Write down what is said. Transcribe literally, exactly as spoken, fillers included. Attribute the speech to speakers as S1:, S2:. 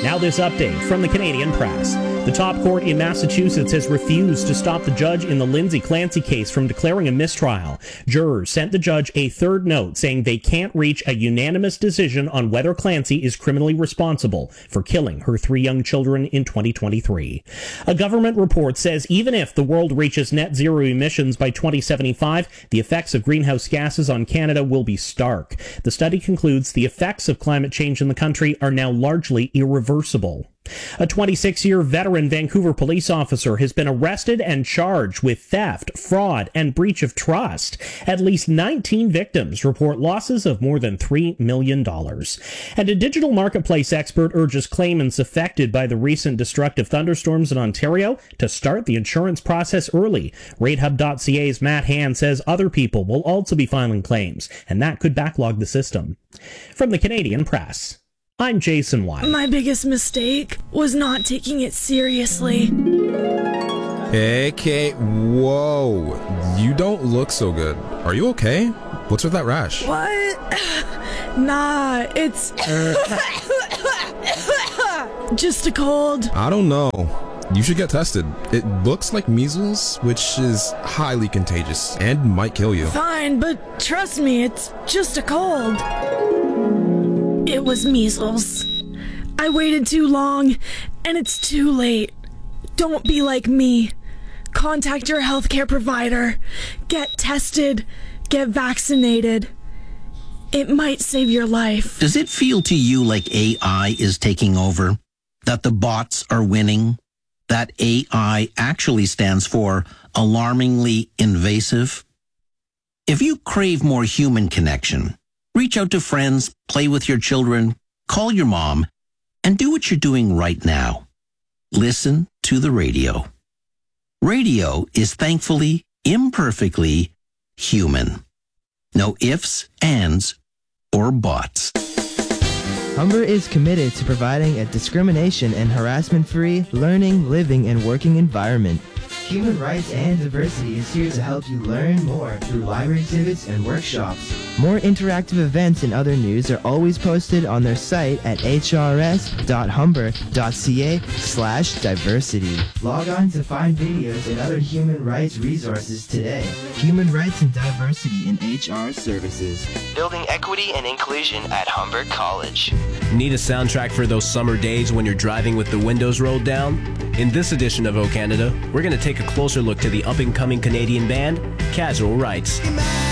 S1: Now this update from the Canadian Press. The top court in Massachusetts has refused to stop the judge in the Lindsay Clancy case from declaring a mistrial. Jurors sent the judge a third note saying they can't reach a unanimous decision on whether Clancy is criminally responsible for killing her three young children in twenty twenty-three. A government report says even if the world reaches net zero emissions by twenty seventy-five, the effects of greenhouse gases on Canada will be stark. The study concludes the effects of climate change in the country are now largely irreversible. A twenty-six-year veteran Vancouver police officer has been arrested and charged with theft, fraud, and breach of trust. At least nineteen victims report losses of more than three million dollars. And a digital marketplace expert urges claimants affected by the recent destructive thunderstorms in Ontario to start the insurance process early. RateHub dot C A's Matt Hand says other people will also be filing claims, and that could backlog the system. From the Canadian Press, I'm Jason White.
S2: My biggest mistake was not taking it seriously.
S3: Hey, Kate. Whoa. You don't look so good. Are you okay? What's with that rash?
S2: What? Nah, it's just a cold.
S3: I don't know. You should get tested. It looks like measles, which is highly contagious and might kill you.
S2: Fine, but trust me, it's just a cold. It was measles. I waited too long, and it's too late. Don't be like me. Contact your healthcare provider. Get tested. Get vaccinated. It might save your life.
S4: Does it feel to you like A I is taking over? That the bots are winning? That A I actually stands for alarmingly invasive? If you crave more human connection, reach out to friends, play with your children, call your mom, and do what you're doing right now. Listen to the radio. Radio is thankfully, imperfectly human. No ifs, ands, or buts.
S5: Humber is committed to providing a discrimination and harassment-free learning, living, and working environment. Human Rights and Diversity is here to help you learn more through library exhibits and workshops. More interactive events and other news are always posted on their site at h r s dot humber dot c a slash diversity. Log on to find videos and other human rights resources today. Human Rights and Diversity in H R Services.
S6: Building equity and inclusion at Humber College.
S7: Need a soundtrack for those summer days when you're driving with the windows rolled down? In this edition of O Canada, we're going to take a closer look to the up-and-coming Canadian band, Casual Rights.